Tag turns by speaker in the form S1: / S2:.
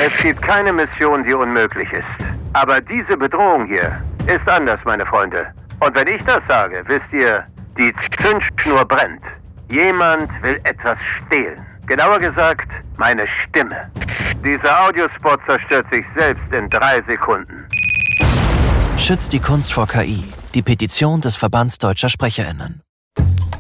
S1: Es gibt keine Mission, die unmöglich ist. Aber diese Bedrohung hier ist anders, meine Freunde. Und wenn ich das sage, wisst ihr, die Zündschnur brennt. Jemand will etwas stehlen. Genauer gesagt, meine Stimme. Dieser Audiospot zerstört sich selbst in 3 Sekunden.
S2: Schützt die Kunst vor KI. Die Petition des Verbands Deutscher SprecherInnen.